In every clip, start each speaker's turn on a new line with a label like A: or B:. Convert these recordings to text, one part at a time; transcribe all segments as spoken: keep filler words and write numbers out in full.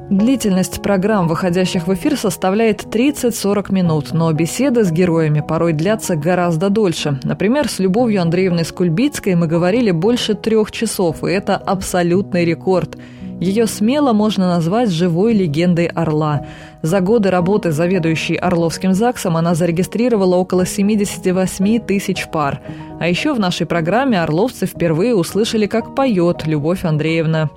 A: Длительность программ, выходящих в эфир, составляет тридцать-сорок минут, но беседы с героями порой длятся гораздо дольше. Например, с Любовью Андреевной Скульбицкой мы говорили больше трех часов, и это абсолютный рекорд. Ее смело можно назвать живой легендой Орла. За годы работы заведующей Орловским ЗАГСом она зарегистрировала около семьдесят восемь тысяч пар. А еще в нашей программе орловцы впервые услышали, как поет Любовь Андреевна.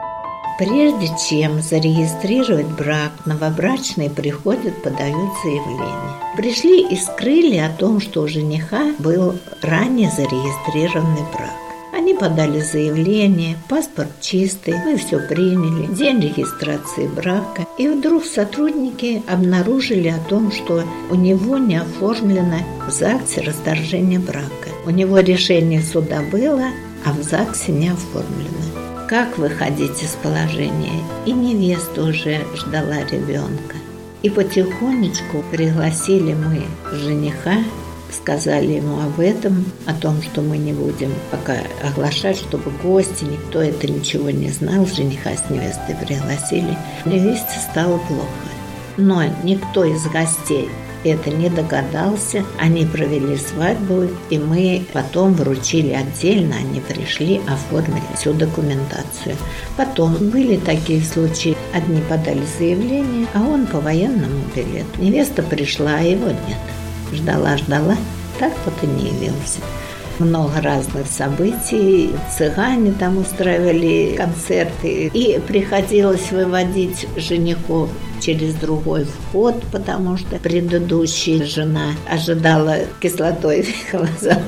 B: Прежде чем зарегистрировать брак, новобрачные приходят, подают заявление. Пришли и скрыли о том, что у жениха был ранее зарегистрированный брак. Они подали заявление, паспорт чистый, мы все приняли, день регистрации брака. И вдруг сотрудники обнаружили о том, что у него не оформлено в ЗАГСе расторжение брака. У него решение суда было, а в ЗАГСе не оформлено. Как выходить из положения? И невеста уже ждала ребенка. И потихонечку пригласили мы жениха, сказали ему об этом, о том, что мы не будем пока оглашать, чтобы гости, никто это ничего не знал. Жениха с невестой пригласили. Невесте стало плохо. Но никто из гостей это не догадался. Они провели свадьбу, и мы потом вручили отдельно. Они пришли, оформили всю документацию. Потом были такие случаи. Одни подали заявление, а он по военному билету. Невеста пришла, а его нет. Ждала, ждала, так вот и не явился. Много разных событий, цыгане там устраивали концерты, и приходилось выводить женихов через другой вход, потому что предыдущая жена ожидала кислотой глаза.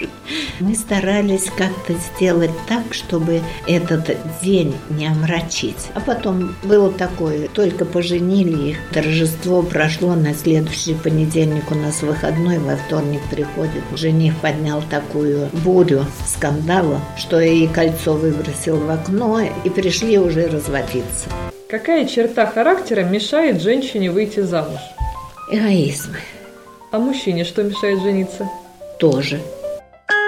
B: Мы старались как-то сделать так, чтобы этот день не омрачить. А потом было такое, только поженили их, торжество прошло, на следующий понедельник у нас выходной, во вторник приходит. Жених поднял такую бурю, скандала, что и кольцо выбросил в окно, и пришли уже разводиться.
A: Какая черта характера мешает женщине выйти замуж?
B: Эгоизм.
A: А мужчине что мешает жениться?
B: Тоже.